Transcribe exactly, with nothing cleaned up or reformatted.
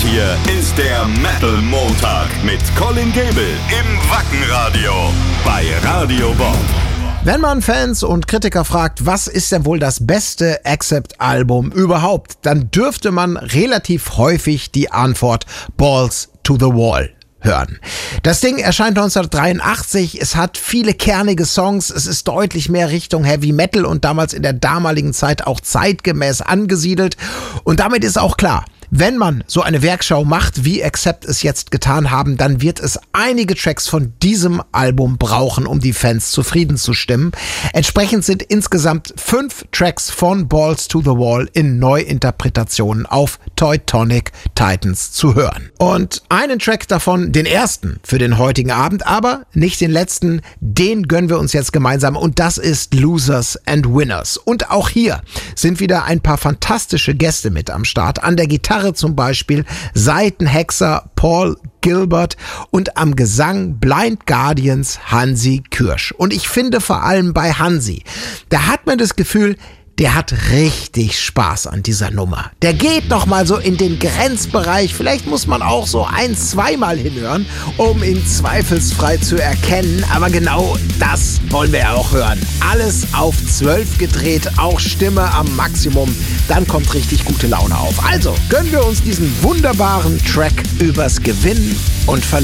hier ist der Metal Montag mit Colin Gable im Wackenradio bei Radio Bob. Wenn man Fans und Kritiker fragt, was ist denn wohl das beste Accept-Album überhaupt, dann dürfte man relativ häufig die Antwort Balls to the Wall hören. Das Ding erscheint neunzehnhundertdreiundachtzig, es hat viele kernige Songs, es ist deutlich mehr Richtung Heavy Metal und damals in der damaligen Zeit auch zeitgemäß angesiedelt. Und damit ist auch klar, wenn man so eine Werkschau macht, wie Accept es jetzt getan haben, dann wird es einige Tracks von diesem Album brauchen, um die Fans zufrieden zu stimmen. Entsprechend sind insgesamt fünf Tracks von Balls to the Wall in Neuinterpretationen auf Teutonic Titans zu hören. Und einen Track davon, den ersten für den heutigen Abend, aber nicht den letzten, den gönnen wir uns jetzt gemeinsam und das ist Losers and Winners. Und auch hier sind wieder ein paar fantastische Gäste mit am Start. An der Gitarre zum Beispiel Saitenhexer Paul Gilbert und am Gesang Blind Guardians Hansi Kürsch. Und ich finde vor allem bei Hansi, da hat man das Gefühl, der hat richtig Spaß an dieser Nummer. Der geht noch mal so in den Grenzbereich. Vielleicht muss man auch so ein-, zweimal hinhören, um ihn zweifelsfrei zu erkennen. Aber genau das wollen wir ja auch hören. Alles auf zwölf gedreht, auch Stimme am Maximum. Dann kommt richtig gute Laune auf. Also gönnen wir uns diesen wunderbaren Track übers Gewinnen und Verlieren.